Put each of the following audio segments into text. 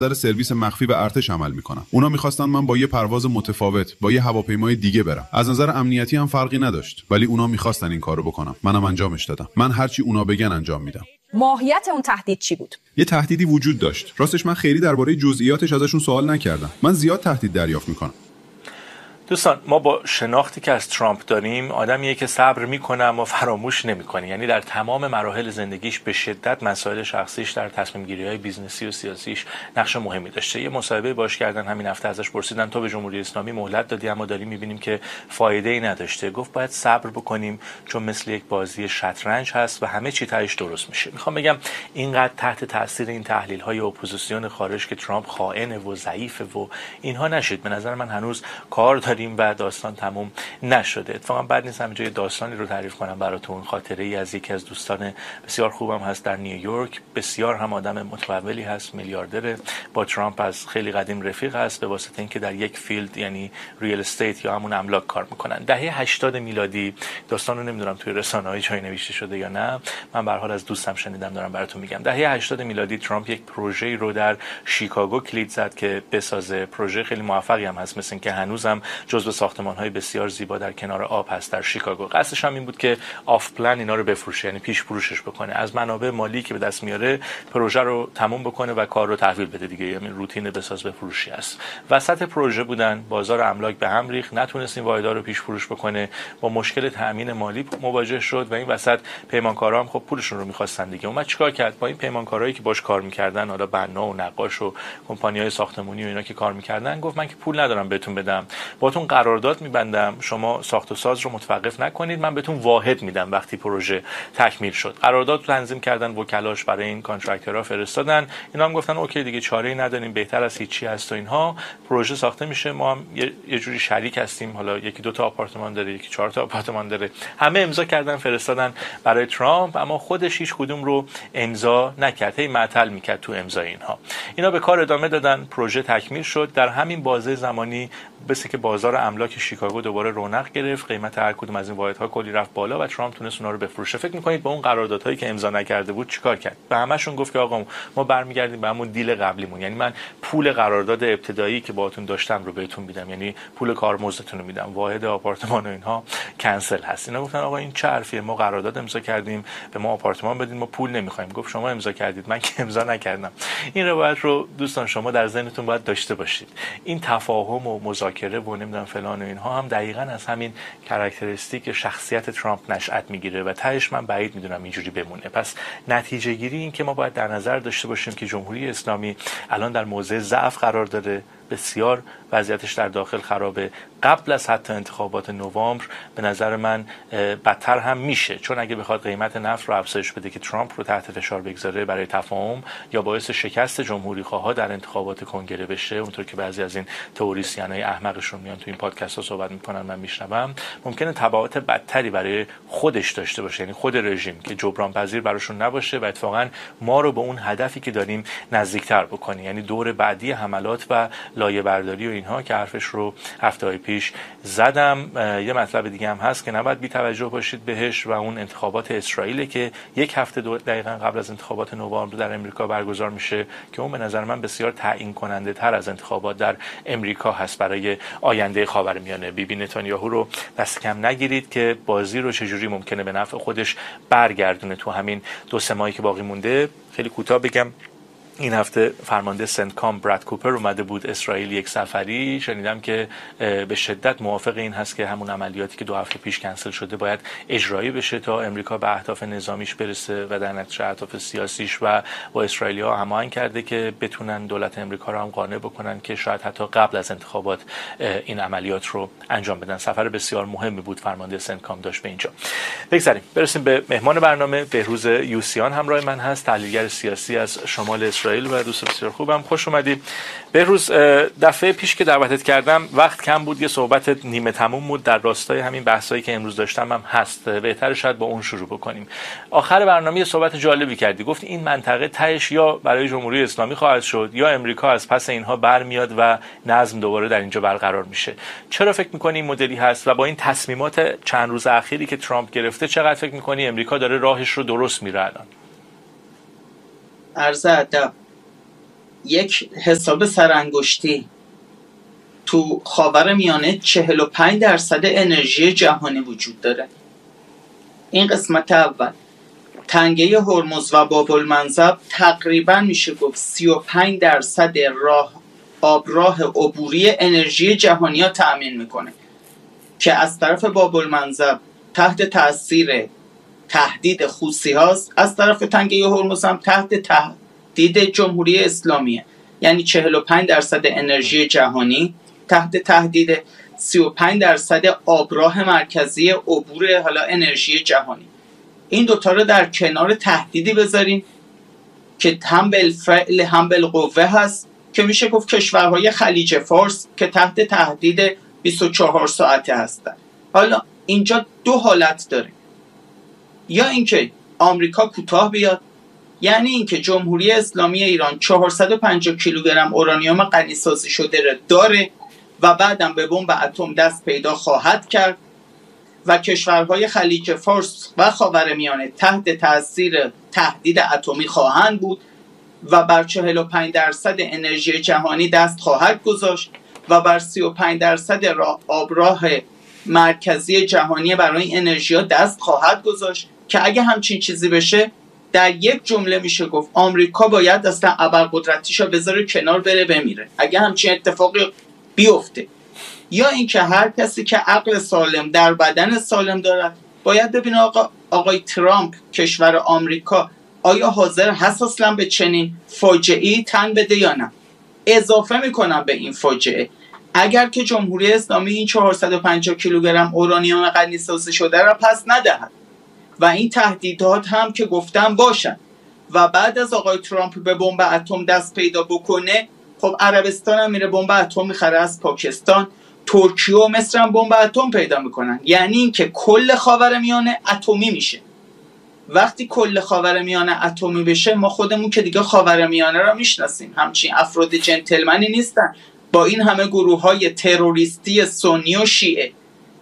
نظر سرویس مخفی و ارتش عمل میکنم. اونا میخواستن من با یه پرواز متفاوت با یه هواپیمای دیگه برم. از نظر امنیتی هم فرقی نداشت، ولی اونا میخواستن این کارو بکنم. منم انجامش دادم. من هرچی اونا بگن انجام میدم. ماهیت اون تهدید چی بود؟ یه تهدیدی وجود داشت. راستش من خیلی درباره جزئیاتش ازشون سوال نکردم. من زیاد تهدید دریافت میکنم. دوستان، ما با شناختی که از ترامپ داریم، آدمیه که صبر میکنه اما فراموش نمیکنه. یعنی در تمام مراحل زندگیش به شدت مسائل شخصیش در تصمیم گیری های بیزنسی و سیاسیش نقش مهمی داشته. یه مصاحبه باش کردن همین هفته، ازش پرسیدن تو به جمهوری اسلامی مهلت دادی اما داریم میبینیم که فایده ای نداشته. گفت باید صبر بکنیم چون مثل یک بازی شطرنج هست و همه چی تهش درست میشه. میخوام بگم اینقدر تحت تاثیر این تحلیل های اپوزیسیون خارج که ترامپ خائنه و ضعیفه و اینها نشید. به نظر من هنوز کار داریم و داستان تموم نشده. اتفاقا بعد نیست همینجا یه داستانی رو تعریف کنم براتون. خاطره ای از یکی از دوستان بسیار خوبم هست در نیویورک. بسیار هم آدم متحولی هست، میلیاردره. با ترامپ از خیلی قدیم رفیق هست به واسطه اینکه در یک فیلد یعنی ریل استیت یا همون املاک کار میکنن. دهه 80 میلادی، داستان رو نمیدونم توی رسانه‌های جای نوشته شده یا نه، من به هر حال از دوستم شنیدم دارم براتون میگم. دهه 80 میلادی ترامپ یک پروژه‌ای رو در شیکاگو کلید زد که بسازه. پروژه خیلی موفقی هم هست، مثل اینکه هنوزم جزو ساختمان‌های بسیار زیبا در کنار آب هست در شیکاگو. قصدش هم این بود که آف پلن اینا رو بفروشه، یعنی پیش فروشش بکنه. از منابع مالی که به دست میاره پروژه رو تموم بکنه و کار رو تحویل بده دیگه. یعنی روتین بساز بفروشی است. وسط پروژه بودن، بازار املاک به هم ریخت، نتونست این واحدها رو پیش فروش بکنه، با مشکل تامین مالی مواجه شد و این وسط پیمانکارا هم خب پولشون رو می‌خواستن دیگه. اومد چیکار کرد؟ با این پیمانکارایی که باش کار می‌کردن، حالا بنا و نقاش و کمپانی‌های ساختمانی و اینا که کار می‌کردن، گفت من که پول ندارم بهتون بدم، باهاتون قرارداد می‌بندم، شما ساخت و ساز رو متوقف نکنید، من بهتون واحد میدم وقتی پروژه تکمیل شد. قرارداد رو تنظیم کردن، وکلاش برای این کانترکتورها فرستادن. اینا هم گفتن اوکی دیگه، چاره‌ای نداریم، بهتر از هیچی هست و اینها. پروژه ساخته میشه، ما هم یه جوری شریک هستیم، حالا یکی دو تا آپارتمان داره، یکی 4 تا آپارتمان داره. همه امضا کردن فرستادن برای ترامپ، اما خودش هیچ کدوم رو امضا نکرد، هی معطل میکرد تو امضای اینها. اینا به کار ادامه دادن، پروژه تکمیل شد. در همین بازه زمانی بس که بازار املاک شیکاگو دوباره رونق گرفت، قیمت هر کدوم از این واحدها کلی رفت بالا و ترامپ تونست اونا رو بفروشه. فکر می‌کنید با اون قراردادهایی که امضا نکرده بود چیکار کرد؟ به همشون گفت که آقا ما برمیگردیم به همون دیل قبلیمون، یعنی من پول قرارداد ابتدایی که باهاتون داشتم رو بهتون میدم، یعنی پول کارمزدتون رو میدم، واحد آپارتمان و اینها کنسل هست. اینا گفتن آقا این چه حرفیه، ما قرارداد امضا کردیم، به ما آپارتمان بدین، ما پول نمی‌خوایم. گفت شما امضا کردید، من که امضا نکردم. این روایت رو دوستان شما در ذهنتون باید داشته باشید. این تفاهم و مذاکره و نمیدونم فلان و اینها هم دقیقاً از همین کاراکتریستیک شخصیت ترامپ نشأت میگیره و تهش من بعید میدونم اینجوری بمونه. پس نتیجه گیری این که ما باید در نظر داشته باشیم که جمهوری اسلامی الان در موضع ضعف قرار داره، بسیار وضعیتش در داخل خرابه. قبل از حتی انتخابات نوامبر به نظر من بدتر هم میشه، چون اگه بخواد قیمت نفت رو افزایش بده که ترامپ رو تحت فشار بگذاره برای تفاهم یا باعث شکست جمهوری خواها در انتخابات کنگره بشه، اونطور که بعضی از این تئوریسینای احمقشون میان تو این پادکست ها صحبت میکنن من میشنوم، ممکنه تبعات بدتری برای خودش داشته باشه، یعنی خود رژیم که جبران پذیر براشون نباشه و اتفاقا ما رو به اون هدفی که داریم نزدیکتر بکنه، یعنی دور بعدی حملات و لایه برداری و اینها که حرفش رو هفته‌های پیش زدم. یه مطلب دیگه هم هست که نباید بی توجه باشید بهش و اون انتخابات اسرائیل که یک هفته دقیقاً قبل از انتخابات نوامبر در امریکا برگزار میشه که اون به نظر من بسیار تعیین کننده تر از انتخابات در امریکا هست برای آینده خاورمیانه. بیبی نتانیاهو رو دست کم نگیرید که بازی رو چجوری ممکنه به نفع خودش برگردونه تو همین 2-3 ماهی که باقی مونده. خیلی کوتاه بگم، این هفته فرمانده سنتکام براد کوپر اومده بود اسرائیل یک سفری، شنیدم که به شدت موافق این هست که همون عملیاتی که 2 هفته پیش کنسل شده باید اجرایی بشه تا امریکا به اهداف نظامیش برسه و در نتیجه اهداف سیاسیش و با اسرائیلی‌ها هماهنگ کرده که بتونن دولت امریکا رو هم قانع بکنن که شاید حتی قبل از انتخابات این عملیات رو انجام بدن. سفر بسیار مهمی بود فرمانده سنتکام داشت به اینجا. بگذاریم برسیم به مهمان برنامه. بهروز یوسیان همراه من هست، تحلیلگر سیاسی از شمال اسرائیل و دوست بسیار خوبم. خوش اومدی بهروز. دفعه پیش که دعوتت کردم وقت کم بود، یه صحبت نیمه تموم بود در راستای همین بحثایی که امروز داشتم هم هست. بهتره شاید با اون شروع بکنیم. آخر برنامه یه صحبت جالبی کردی، گفتی این منطقه تهش یا برای جمهوری اسلامی خواهد شد یا امریکا از پس اینها برمیاد و نظم دوباره در اینجا برقرار میشه. چرا فکر می‌کنی این مدلی هست و با این تصمیمات چند روز اخیری که ترامپ گرفته چقدر فکر می‌کنی امریکا داره راهش رو درست میره الان؟ عرض ادب. یک حساب سرانگشتی تو خاورمیانه 45% انرژی جهانی وجود داره. این قسمت اول. تنگه هرمز و باب المنزب تقریبا میشه گفت 35% آبراه عبوری انرژی جهانی ها تأمین میکنه که از طرف باب المنزب تحت تاثیر تهدید خوثی هاست، از طرف تنگه هرمز هم تحت تهدید جمهوری اسلامیه. یعنی 45% انرژی جهانی تحت تهدید، 35% آبراه مرکزی عبور حالا انرژی جهانی. این دوتا رو در کنار تهدیدی بذارین که هم بالفعل هم بالقوه هست که میشه گفت کشورهای خلیج فارس که تحت تهدید 24 ساعته هستن. حالا اینجا دو حالت داره، یا اینکه آمریکا کوتاه بیاد، یعنی اینکه جمهوری اسلامی ایران 450 کیلوگرم اورانیوم غنی‌سازی شده داره و بعدم به بمب اتم دست پیدا خواهد کرد و کشورهای خلیج فارس و خاورمیانه تحت تاثیر تهدید اتمی خواهند بود و بر 45% انرژی جهانی دست خواهد گذاشت و بر 35% آبراه مرکزی جهانی برای انرژی ها دست خواهد گذاشت که اگه همچین چیزی بشه در یک جمله میشه گفت آمریکا باید اصلا ابرقدرتیشو بذاره کنار بره بمیره اگه همچین اتفاقی بیفته. یا اینکه هر کسی که عقل سالم در بدن سالم دارد باید ببینه آقای ترامپ کشور آمریکا آیا حاضر هست اصلا به چنین فاجعه‌ای تن بده یا نه. اضافه میکنم به این فاجعه، اگر که جمهوری اسلامی این 450 کیلوگرم اورانیوم غنی‌سازی شده را پس ندهد و این تهدیدات هم که گفتم باشن و بعد از آقای ترامپ به بمب اتم دست پیدا بکنه، خب عربستان هم میره بمب اتم میخره از پاکستان، ترکیه و مصر هم بمب اتم پیدا میکنن. یعنی اینکه کل خاورمیانه اتمی میشه. وقتی کل خاورمیانه اتمی بشه ما خودمون که دیگه خاورمیانه را میشناسیم، همچین افراد جنتلمنی نیستن با این همه گروه‌های تروریستی سنی و شیعه.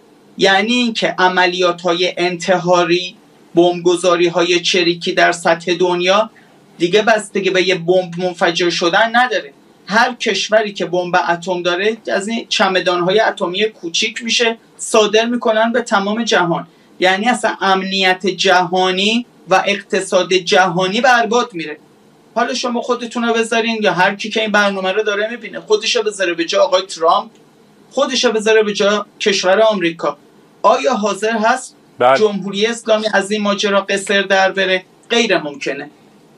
یعنی اینکه عملیات‌های انتحاری، بمبگذاری‌های چریکی در سطح دنیا دیگه بستگی به یه بمب منفجر شدن نداره. هر کشوری که بمب اتم داره از این چمدان‌های اتمی کوچیک میشه صادر میکنن به تمام جهان. یعنی اصلا امنیت جهانی و اقتصاد جهانی برباد میره. حالا شما خودتون رو بذارین یا هر کی که این برنامه رو داره میبینه خودشو بذاره به جای آقای ترامپ، خودشو بذاره به جای کشور آمریکا. آیا حاضر هست جمهوری اسلامی از این ماجرا قصر در بره؟ غیر ممکنه.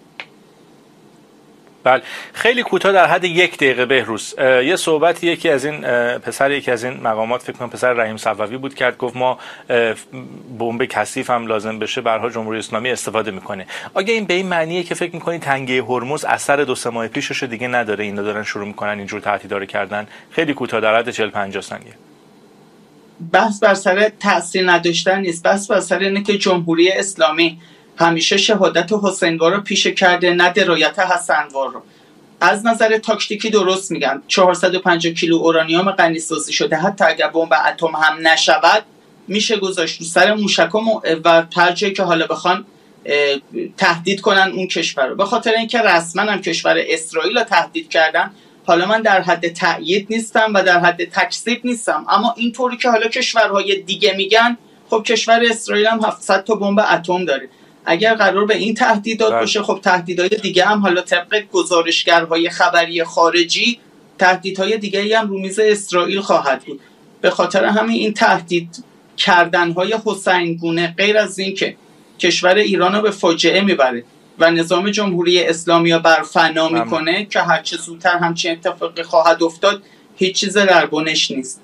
بله، خیلی کوتاه در حد 1 دقیقه بهروز. یه صحبت یکی از این مقامات فکر کنم پسر رحیم صفوی بود کرد، گفت ما بمب کثیف هم لازم بشه برها جمهوری اسلامی استفاده میکنه. آگه این به این معنیه که فکر میکنی تنگه هرمز اثر 2-3 ماه پیشش دیگه نداره، اینا دارن شروع میکنن اینجور تهدیدارو کردن؟ خیلی کوتاه در حد 40-50 ثانیه. بحث بر سر تأثیر نداشتن نیست، بحث بر سر اینه که جمهوری اسلامی همیشه شهادت حسینوار رو پیشه کرده، نه درایت حسنوار رو. از نظر تاکتیکی درست میگن 450 کیلو اورانیوم غنی‌سازی شده حتی اگر بمب اتم هم نشود میشه گذاشت رو سر موشکام و هر جایی که حالا بخوان تهدید کنن اون کشور رو. به خاطر اینکه رسما هم کشور اسرائیل رو تهدید کردن، حالا من در حد تأیید نیستم و در حد تکذیب نیستم، اما اینطوری که حالا کشورهای دیگه میگن، خب کشور اسرائیل هم 700 تا بمب اتم داره. اگر قرار به این تهدیدات باشه، خب تهدیدهای دیگه هم حالا طبق گزارشگرهای خبری خارجی تهدیدهای دیگه هم رو میز اسرائیل خواهد بود. به خاطر همین این تهدید کردنهای حسین گونه غیر از این که کشور ایران رو به فاجعه میبره و نظام جمهوری اسلامی رو برفنا میکنه که هرچه زودتر همچین اتفاقی خواهد افتاد، هیچ چیز دربونش نیست.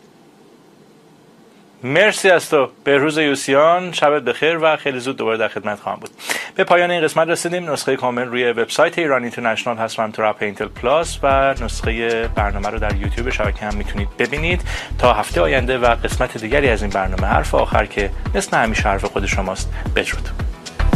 مرسی از تو بهروز یوسیان، شبت بخیر و خیلی زود دوباره در خدمت خواهم بود. به پایان این قسمت رسیدیم. نسخه کامل روی وبسایت ایران اینترنشنال هست و همینطور اپ اینتل پلاس و نسخه برنامه رو در یوتیوب شبکه هم میتونید ببینید. تا هفته آینده و قسمت دیگری از این برنامه حرف آخر که مثل همیشه حرف خود شماست. بدرود.